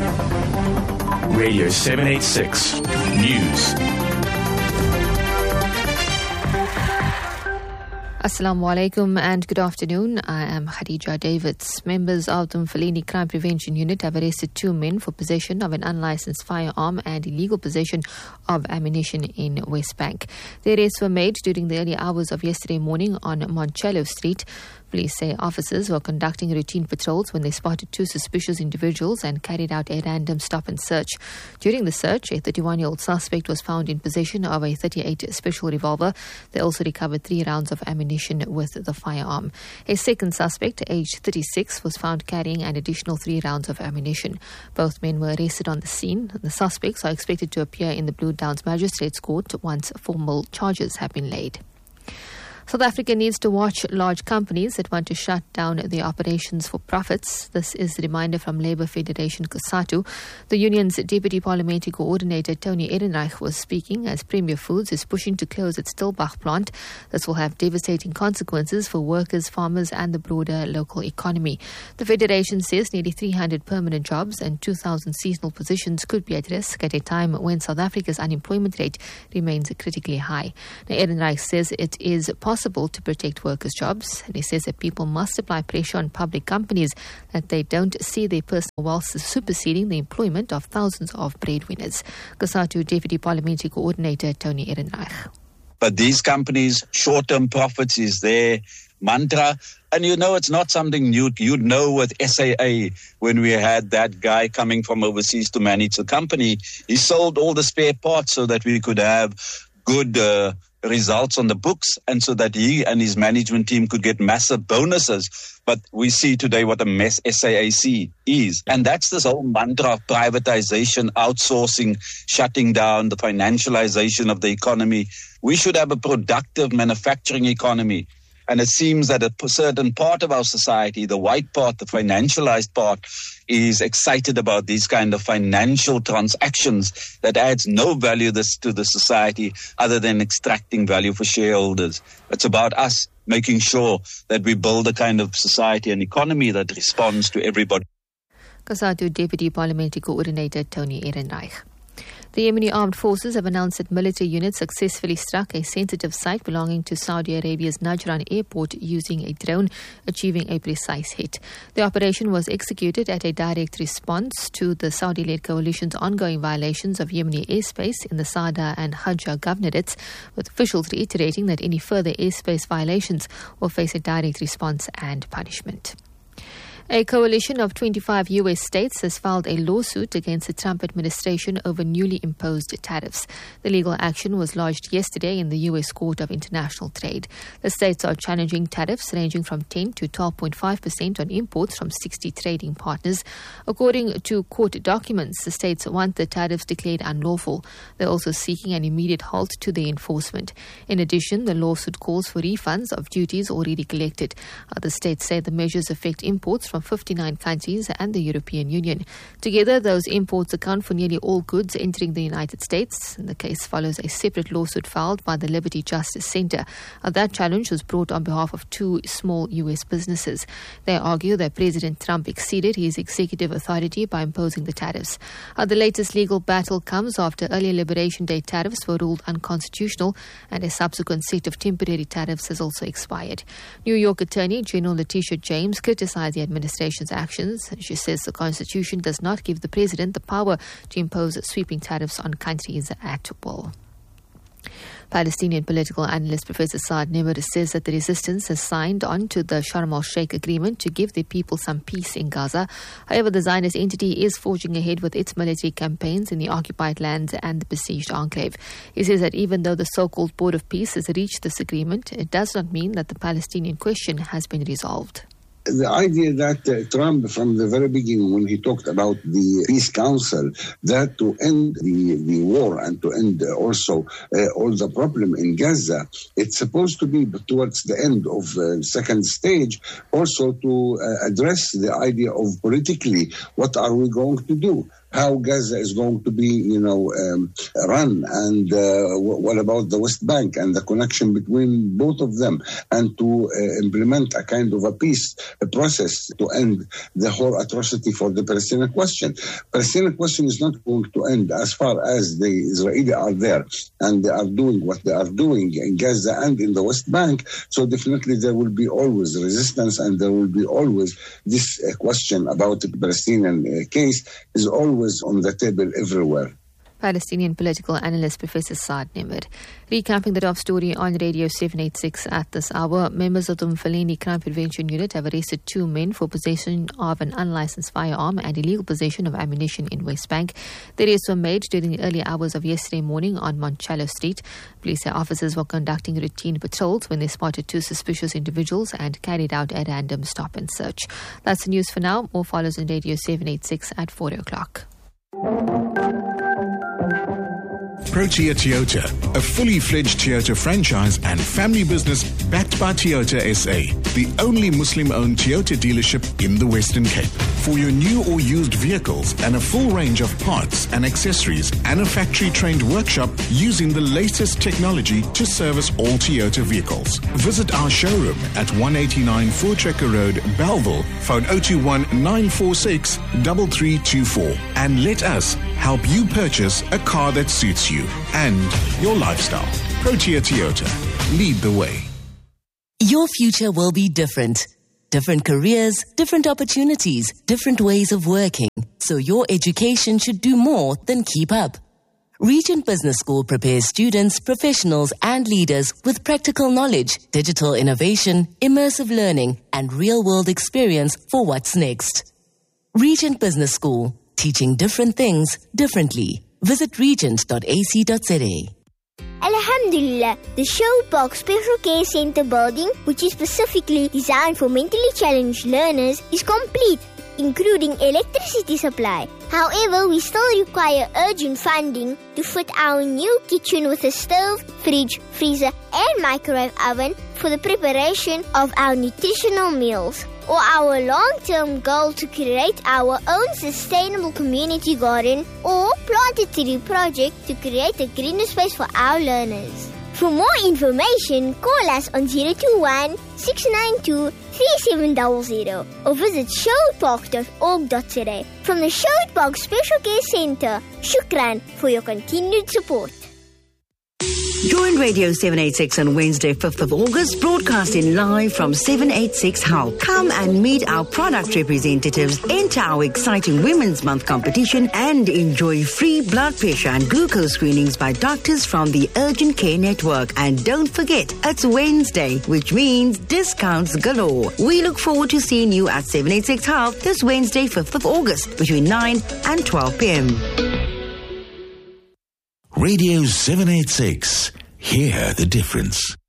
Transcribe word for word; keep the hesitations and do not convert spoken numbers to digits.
Radio seven eighty-six News. Assalamu alaikum and good afternoon. I am Khadija Davids. Members of the Mfuleni Crime Prevention Unit have arrested two men for possession of an unlicensed firearm and illegal possession of ammunition in West Bank. The arrests were made during the early hours of yesterday morning on Moncello Street. Police say officers were conducting routine patrols when they spotted two suspicious individuals and carried out a random stop and search. During the search, a thirty-one-year-old suspect was found in possession of a thirty-eight special revolver. They also recovered three rounds of ammunition with the firearm. A second suspect, aged thirty-six, was found carrying an additional three rounds of ammunition. Both men were arrested on the scene. The suspects are expected to appear in the Blue Downs Magistrates Court once formal charges have been laid. South Africa needs to watch large companies that want to shut down their operations for profits. This is a reminder from Labour Federation COSATU. The union's Deputy Parliamentary Coordinator Tony Ehrenreich was speaking as Premier Foods is pushing to close its Stilbach plant. This will have devastating consequences for workers, farmers and the broader local economy. The Federation says nearly three hundred permanent jobs and two thousand seasonal positions could be at risk at a time when South Africa's unemployment rate remains critically high. Now, Ehrenreich says it is possible to protect workers' jobs, and he says that people must apply pressure on public companies that they don't see their personal wealth superseding the employment of thousands of breadwinners. COSATU Deputy Parliamentary Coordinator Tony Ehrenreich. But these companies, short-term profits is their mantra. And you know, it's not something new. You'd know with S A A, when we had that guy coming from overseas to manage the company, he sold all the spare parts so that we could have good uh, results on the books, and so that he and his management team could get massive bonuses. But we see today what a mess S A A C is. And that's this whole mantra of privatization, outsourcing, shutting down, the financialization of the economy. We should have a productive manufacturing economy. And it seems that a certain part of our society, the white part, the financialized part, is excited about these kind of financial transactions that adds no value this, to the society other than extracting value for shareholders. It's about us making sure that we build a kind of society and economy that responds to everybody. COSATU Deputy Parliamentary Coordinator Tony Ehrenreich. The Yemeni armed forces have announced that military units successfully struck a sensitive site belonging to Saudi Arabia's Najran airport using a drone, achieving a precise hit. The operation was executed at a direct response to the Saudi-led coalition's ongoing violations of Yemeni airspace in the Sada and Hajjah governorates, with officials reiterating that any further airspace violations will face a direct response and punishment. A coalition of twenty-five U S states has filed a lawsuit against the Trump administration over newly imposed tariffs. The legal action was lodged yesterday in the U S Court of International Trade. The states are challenging tariffs ranging from ten to twelve point five percent on imports from sixty trading partners. According to court documents, the states want the tariffs declared unlawful. They're also seeking an immediate halt to their enforcement. In addition, the lawsuit calls for refunds of duties already collected. Other states say the measures affect imports from fifty-nine countries and the European Union. Together, those imports account for nearly all goods entering the United States. And the case follows a separate lawsuit filed by the Liberty Justice Center. Uh, that challenge was brought on behalf of two small U S businesses. They argue that President Trump exceeded his executive authority by imposing the tariffs. Uh, the latest legal battle comes after earlier Liberation Day tariffs were ruled unconstitutional, and a subsequent set of temporary tariffs has also expired. New York Attorney General Letitia James criticized the administration administration's actions. She says the Constitution does not give the President the power to impose sweeping tariffs on countries at will. Palestinian political analyst Professor Saad Nimr says that the resistance has signed on to the Sharm el-Sheikh agreement to give the people some peace in Gaza. However, the Zionist entity is forging ahead with its military campaigns in the occupied lands and the besieged enclave. He says that even though the so-called Board of Peace has reached this agreement, it does not mean that the Palestinian question has been resolved. The idea that uh, Trump, from the very beginning, when he talked about the Peace Council, that to end the, the war and to end uh, also uh, all the problem in Gaza, it's supposed to be towards the end of the uh, second stage, also to uh, address the idea of politically, what are we going to do? how Gaza is going to be, you know, um, run, and uh, what about the West Bank and the connection between both of them, and to uh, implement a kind of a peace a process to end the whole atrocity for the Palestinian question. Palestinian question is not going to end as far as the Israeli are there and they are doing what they are doing in Gaza and in the West Bank. So definitely there will be always resistance, and there will be always this uh, question about the Palestinian uh, case is always on the table everywhere. Palestinian political analyst Professor Saad Nimr. Recapping the top story on Radio seven eighty-six at this hour, members of the Mfuleni Crime Prevention Unit have arrested two men for possession of an unlicensed firearm and illegal possession of ammunition in West Bank. The arrests were made during the early hours of yesterday morning on Monticello Street. Police say officers were conducting routine patrols when they spotted two suspicious individuals and carried out a random stop and search. That's the news for now. More follows on Radio seven eighty-six at four o'clock. Protea Toyota, a fully fledged Toyota franchise and family business backed by Toyota S A, the only Muslim-owned Toyota dealership in the Western Cape. For your new or used vehicles and a full range of parts and accessories and a factory-trained workshop using the latest technology to service all Toyota vehicles. Visit our showroom at one eighty-nine Voortrekker Road, Bellville. Phone oh two one, nine four six, three three two four and let us help you purchase a car that suits you and your lifestyle. Protea Toyota. Lead the way. Your future will be different. Different careers, different opportunities, different ways of working. So your education should do more than keep up. Regent Business School prepares students, professionals and leaders with practical knowledge, digital innovation, immersive learning and real-world experience for what's next. Regent Business School. Teaching different things differently. Visit regent dot a c dot z a. Alhamdulillah, the Sherwood Park Special Care Centre building, which is specifically designed for mentally challenged learners, is complete, including electricity supply. However, we still require urgent funding to fit our new kitchen with a stove, fridge, freezer and microwave oven for the preparation of our nutritional meals. Or our long-term goal to create our own sustainable community garden or plant a tree project to create a greener space for our learners. For more information, call us on zero two one, six nine two, three seven zero zero or visit sherwood park dot org dot z a. From the Sherwood Park Special Care Centre, shukran for your continued support. Join Radio seven eighty-six on Wednesday, fifth of August, broadcasting live from seven eighty-six Hull. Come and meet our product representatives, enter our exciting Women's Month competition, and enjoy free blood pressure and glucose screenings by doctors from the Urgent Care Network. And don't forget, it's Wednesday, which means discounts galore. We look forward to seeing you at seven eighty-six Hull this Wednesday, fifth of August, between nine and twelve p.m. Radio seven eighty-six. Hear the difference.